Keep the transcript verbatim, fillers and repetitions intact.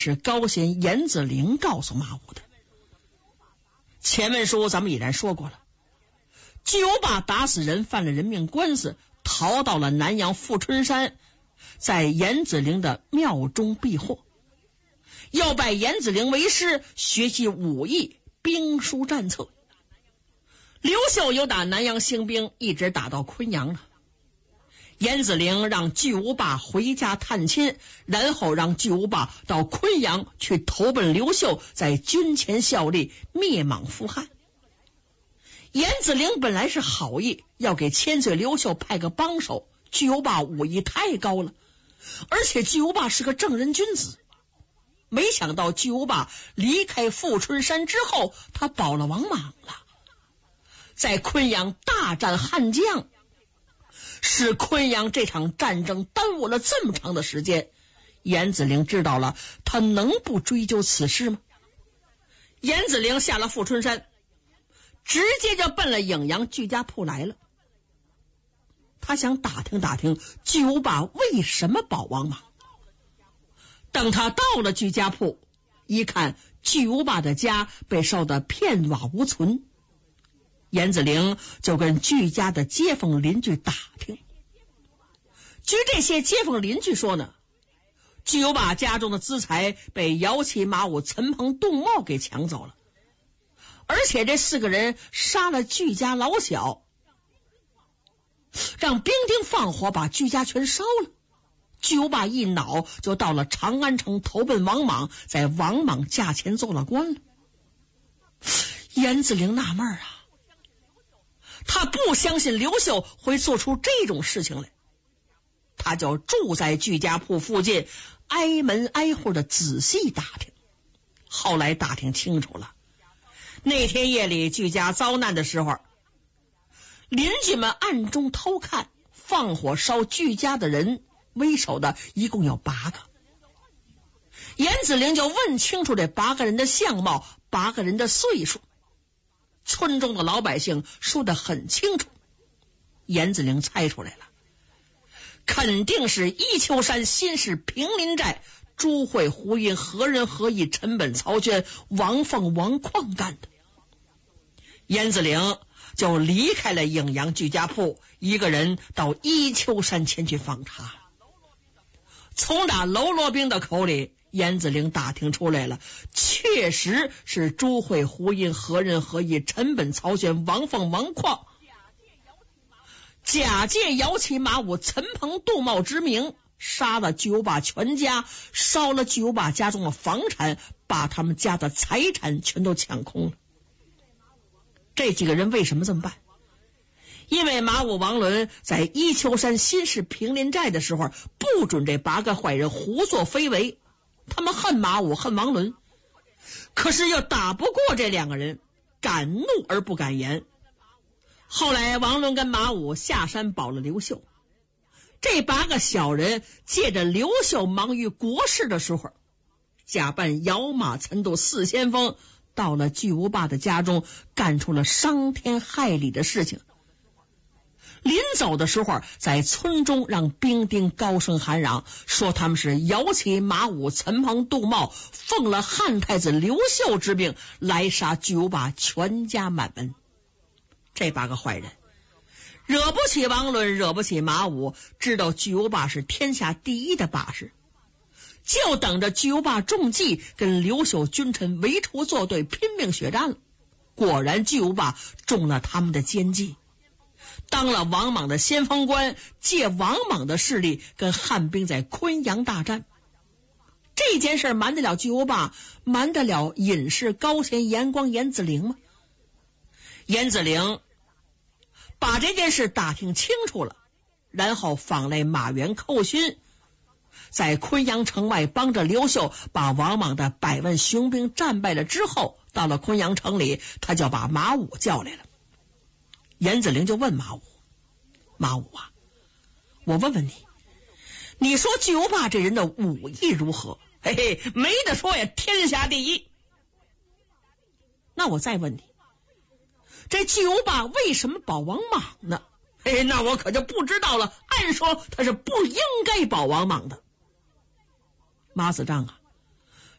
是高贤严子陵告诉马武的。前文书咱们已然说过了，巨无霸打死人，犯了人命官司，逃到了南阳富春山，在严子陵的庙中避祸，要拜严子陵为师，学习武艺、兵书战策。刘秀又打南阳兴兵，一直打到昆阳了。严子陵让巨无霸回家探亲，然后让巨无霸到昆阳去投奔刘秀，在军前效力，灭莽扶汉。严子陵本来是好意，要给千岁刘秀派个帮手，巨无霸武艺太高了，而且巨无霸是个正人君子。没想到巨无霸离开富春山之后，他保了王莽了，在昆阳大战汉将，使昆阳这场战争耽误了这么长的时间。严子陵知道了，他能不追究此事吗？严子陵下了富春山，直接就奔了颍阳巨家铺来了。他想打听打听巨无霸为什么保王莽。等他到了巨家铺，一看巨无霸的家被烧得片瓦无存，严子陵就跟巨家的街坊邻居打听。据这些街坊邻居说呢，巨无霸家中的资财被摇旗马武、陈鹏、杜茂给抢走了，而且这四个人杀了巨家老小，让兵丁放火把巨家全烧了。巨无霸一恼就到了长安城投奔王莽，在王莽驾前做了官了。严子陵纳闷啊，他不相信刘秀会做出这种事情来，他就住在巨家铺附近，挨门挨户的仔细打听。后来打听清楚了，那天夜里巨家遭难的时候，邻居们暗中偷看，放火烧巨家的人为首的一共有八个。严子陵就问清楚这八个人的相貌，八个人的岁数。村中的老百姓说得很清楚，严子陵猜出来了，肯定是伊丘山新市平林寨朱慧、胡音、何仁、何义、陈本、曹娟、王凤、王旷干的。严子陵就离开了颍阳巨家铺，一个人到伊丘山前去访查。从打喽啰兵的口里，严子陵打听出来了，确实是朱慧、胡音、何仁、何义、陈本、曹轩、王凤、王旷假借摇旗马武、陈鹏、杜茂之名，杀了巨无霸全家，烧了巨无霸家中的房产，把他们家的财产全都抢空了。这几个人为什么这么办？因为马武、王伦在伊丘山新市平林寨的时候，不准这八个坏人胡作非为，他们恨马武、恨王伦，可是又打不过这两个人，敢怒而不敢言。后来王伦跟马武下山保了刘秀，这八个小人借着刘秀忙于国事的时候，假扮摇马岑斗四先锋，到了巨无霸的家中，干出了伤天害理的事情。临走的时候，在村中让兵丁高声喊嚷，说他们是摇旗马武、陈鹏、杜茂奉了汉太子刘秀之命来杀巨无霸全家满门。这八个坏人惹不起王伦，惹不起马武，知道巨无霸是天下第一的把式，就等着巨无霸中计，跟刘秀君臣围除作对，拼命血战了。果然巨无霸中了他们的奸计，当了王莽的先锋官，借王莽的势力跟汉兵在昆阳大战。这件事瞒得了巨无霸，瞒得了隐士高贤、严光、严子陵吗？严子陵把这件事打听清楚了，然后访来马援寇勋，在昆阳城外帮着刘秀把王莽的百万雄兵战败了之后，到了昆阳城里，他就把马武叫来了。严子陵就问马武，马武啊，我问问你，你说巨无霸这人的武艺如何？嘿嘿，没得说呀，天下第一。那我再问你，这巨无霸为什么保王莽呢？嘿，那我可就不知道了。按说他是不应该保王莽的。马子丈啊，